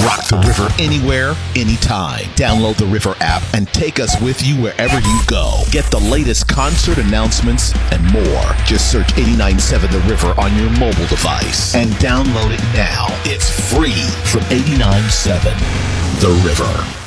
Rock the River anywhere, anytime. Download the River app and take us with you wherever you go. Get the latest concert announcements and more. Just search 89.7 The River on your mobile device and download it now. It's free from 89.7 The River.